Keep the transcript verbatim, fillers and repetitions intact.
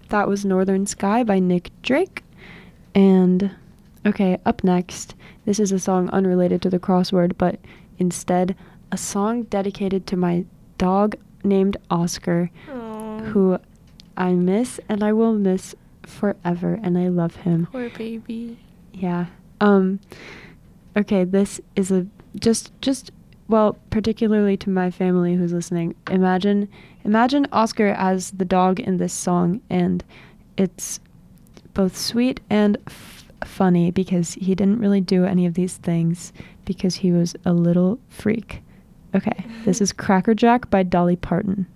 that was Northern Sky by Nick Drake. And, okay, up next, this is a song unrelated to the crossword, but instead a song dedicated to my dog named Oscar, Aww. who I miss and I will miss forever, and I love him. Poor baby. Yeah. Um, okay, this is a, just, just, well, particularly to my family who's listening, imagine, imagine Oscar as the dog in this song, and it's both sweet and f- funny because he didn't really do any of these things because he was a little freak. Okay, this is Cracker Jack by Dolly Parton.